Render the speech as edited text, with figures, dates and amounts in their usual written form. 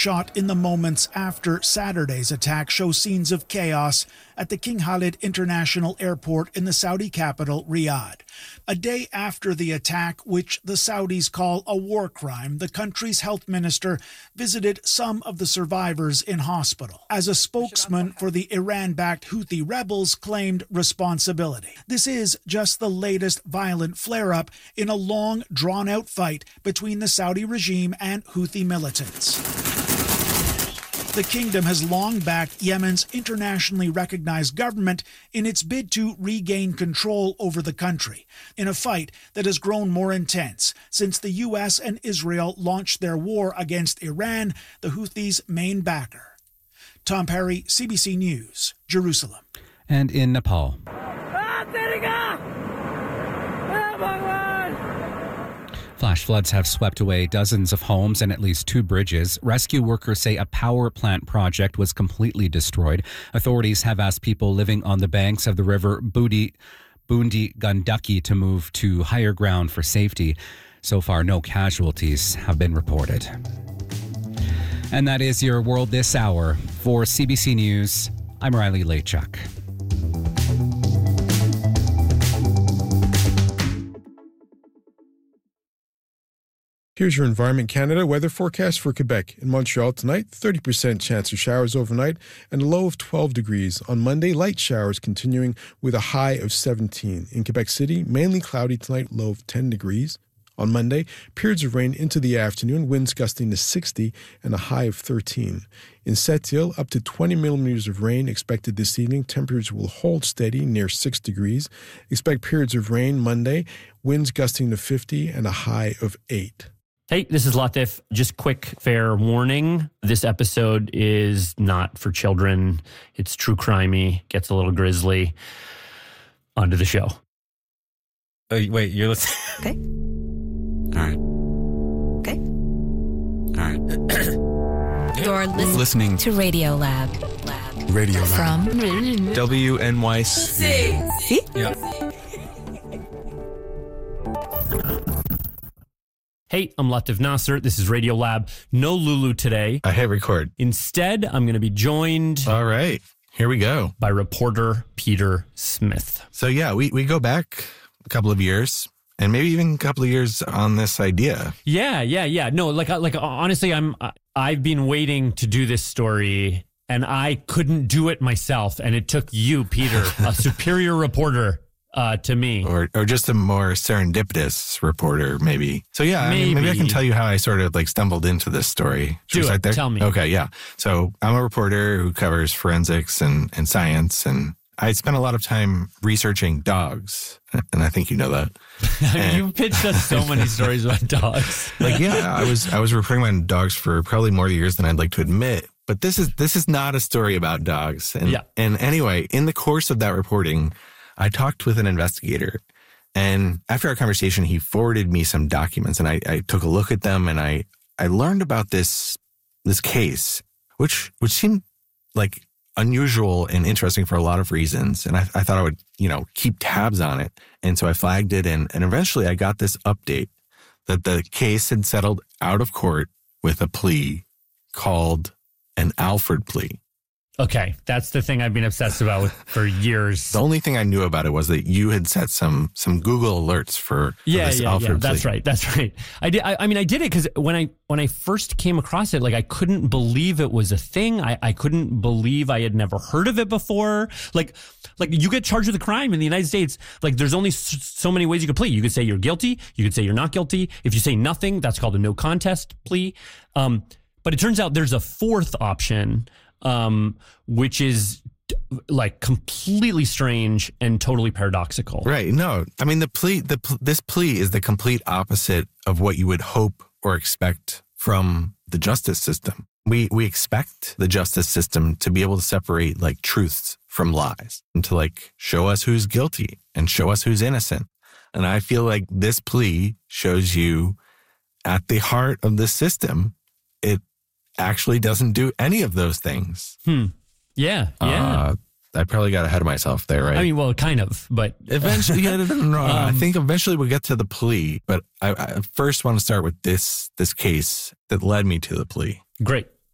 shot in the moments after Saturday's attack show scenes of chaos at the King Khalid International Airport in the Saudi capital, Riyadh. A day after the attack, which the Saudis call a war crime, the country's health minister visited some of the survivors in hospital. As a spokesman for the Iran-backed Houthi rebels claimed responsibility. This is just the latest violent flare-up in a long, drawn-out fight between the Saudi regime and Houthi militants. The kingdom has long backed Yemen's internationally recognized government in its bid to regain control over the country, in a fight that has grown more intense since the U.S. and Israel launched their war against Iran, the Houthis' main backer. Tom Perry, CBC News, Jerusalem. And in Nepal. Flash floods have swept away dozens of homes and at least 2 bridges. Rescue workers say a power plant project was completely destroyed. Authorities have asked people living on the banks of the river Bundi Gandaki to move to higher ground for safety. So far, no casualties have been reported. And that is your World This Hour. For CBC News, I'm Riley Lachuk. Here's your Environment Canada weather forecast for Quebec. In Montreal tonight, 30% chance of showers overnight and a low of 12 degrees. On Monday, light showers continuing with a high of 17. In Quebec City, mainly cloudy tonight, low of 10 degrees. On Monday, periods of rain into the afternoon, winds gusting to 60 and a high of 13. In Sept-Îles, up to 20 millimeters of rain expected this evening. Temperatures will hold steady near 6 degrees. Expect periods of rain Monday, winds gusting to 50 and a high of 8. Hey, this is Latif. Just quick fair warning. This episode is not for children. It's true crimey, gets a little grisly. On to the show. Wait, you're listening? Okay. All right. Okay. All right. You're Listening to Radio Lab. Radio Lab. From WNYC. See? Yeah. Hey, I'm Latif Nasser. This is Radio Lab. No Lulu today. I hit record. Instead, I'm going to be joined All right. Here we go. by reporter Peter Smith. So yeah, we go back a couple of years and maybe even a couple of years on this idea. Yeah. No, like honestly, I've been waiting to do this story and I couldn't do it myself. And it took you, Peter, a superior reporter, to me. Or just a more serendipitous reporter, maybe. So yeah, maybe I can tell you how I sort of like stumbled into this story. Should we start there? Tell me. Okay, yeah. So I'm a reporter who covers forensics and science, and I spent a lot of time researching dogs, and I think you know that. You pitched us so many stories about dogs. I was reporting on dogs for probably more years than I'd like to admit. But this is not a story about dogs. And anyway, in the course of that reporting, I talked with an investigator, and after our conversation, he forwarded me some documents, and I took a look at them, and I learned about this case, which seemed like unusual and interesting for a lot of reasons. And I thought I would, keep tabs on it. And so I flagged it, and eventually I got this update that the case had settled out of court with a plea called an Alford plea. Okay, that's the thing I've been obsessed about for years. The only thing I knew about it was that you had set some Google alerts for this Alford plea. That's right. I did. I did it because when I first came across it, I couldn't believe it was a thing. I couldn't believe I had never heard of it before. Like you get charged with a crime in the United States. There's only so many ways you could plead. You could say you're guilty. You could say you're not guilty. If you say nothing, that's called a no contest plea. But it turns out there's a fourth option, which is completely strange and totally paradoxical. Right. No, this plea is the complete opposite of what you would hope or expect from the justice system. We expect the justice system to be able to separate truths from lies and to show us who's guilty and show us who's innocent. And I feel like this plea shows you at the heart of the system, it actually doesn't do any of those things. Yeah. I probably got ahead of myself there, right? Kind of, but eventually, I think eventually we'll get to the plea. But I first want to start with this case that led me to the plea. Great.